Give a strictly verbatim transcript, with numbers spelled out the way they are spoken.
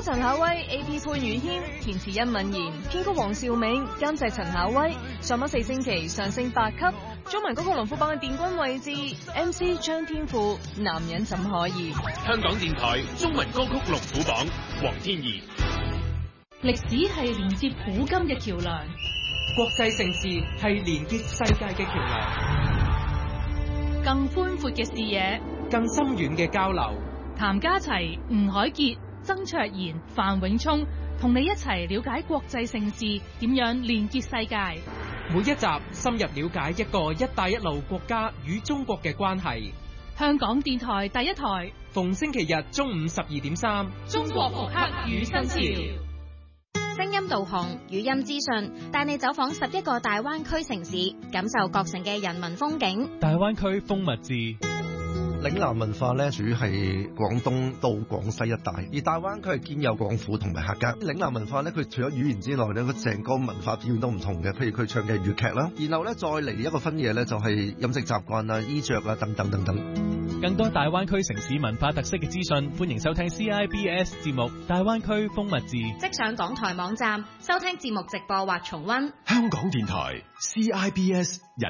陳夏威 A P 潘宇軒，填詞殷敏賢，編曲黃兆銘，監製陳夏威。上咗四星期上升八級。中文歌曲龍虎榜嘅殿軍位置 M C 張天賦，男人怎可以？ 香港電台中文歌曲龍虎榜，黃天怡。 歷史係連接古今嘅橋梁， 國際盛事係連結世界嘅橋梁， 更寬闊嘅視野， 更深遠嘅交流。 譚家齊、吳海傑、曾卓賢、范永聰同你一齊了解國際盛事點樣連結世界。 每一集深入了解一個一帶一路國家與中國嘅關係。 香港電台第一台， 逢星期日中午十二點三， 中國復刻與新潮。 聲音導航、語音資訊，帶你走訪十一個大灣區城市，感受各城嘅人文風景。 大灣區風物誌。 嶺南文化咧，主要係廣東到廣西一帶，而大灣區係兼有廣府同埋客家。嶺南文化咧，佢除咗語言之外咧，佢成個文化表現都唔同嘅。譬如佢唱嘅粵劇啦，然後咧再嚟一個分野咧，就係飲食習慣啊、衣着啊等等等等。 更多大灣區城市文化特色嘅資訊，歡迎收聽 C I B S 節目《大灣區風物誌》。 即上港台網站收聽節目直播或重溫。 香港電台 C I B S 人